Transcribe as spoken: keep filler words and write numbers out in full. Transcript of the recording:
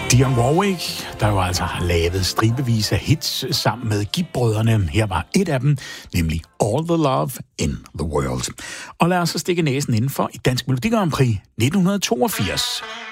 Dionne Warwick, der jo altså har lavet stribevis af hits sammen med Gibb-brødrene. Her var et af dem, nemlig All the Love in the World. Og lad os så stikke næsen indenfor i Dansk Melodi Grand Prix nitten toogfirs.